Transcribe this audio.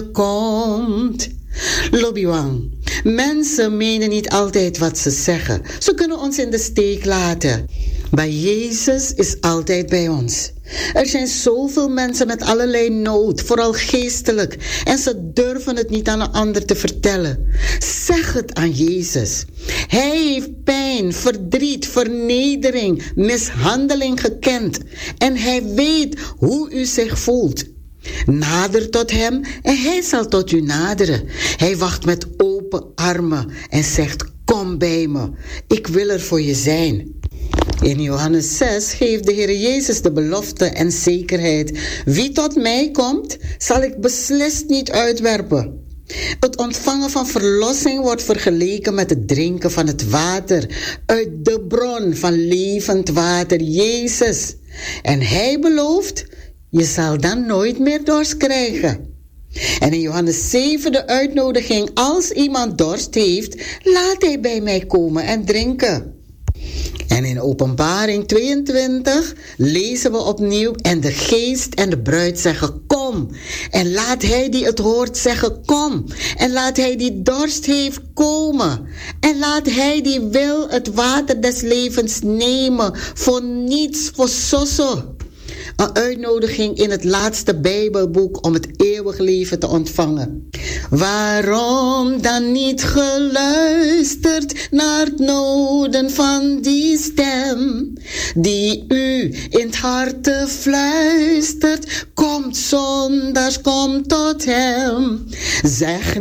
komt. Lobiwang, mensen menen niet altijd wat ze zeggen. Ze kunnen ons in de steek laten. Maar Jezus is altijd bij ons. Er zijn zoveel mensen met allerlei nood, vooral geestelijk. En ze durven het niet aan een ander te vertellen. Zeg het aan Jezus. Hij heeft pijn, verdriet, vernedering, mishandeling gekend. En hij weet hoe u zich voelt. Nader tot hem en hij zal tot u naderen. Hij wacht met open armen en zegt: kom bij me, ik wil er voor je zijn. In Johannes 6 geeft de Heer Jezus de belofte en zekerheid: wie tot mij komt, zal ik beslist niet uitwerpen. Het ontvangen van verlossing wordt vergeleken met het drinken van het water uit de bron van levend water, Jezus. En hij belooft: je zal dan nooit meer dorst krijgen. En in Johannes 7 de uitnodiging: als iemand dorst heeft, laat hij bij mij komen en drinken. En in Openbaring 22 lezen we opnieuw: en de geest en de bruid zeggen: kom. En laat hij die het hoort zeggen: kom. En laat hij die dorst heeft komen. En laat hij die wil het water des levens nemen. Voor niets, voor sosso. Een uitnodiging in het laatste Bijbelboek om het eeuwig leven te ontvangen. Waarom dan niet geluisterd naar het noden van die stem, die u in het hart fluistert? Komt zondaars, kom tot hem. Zeg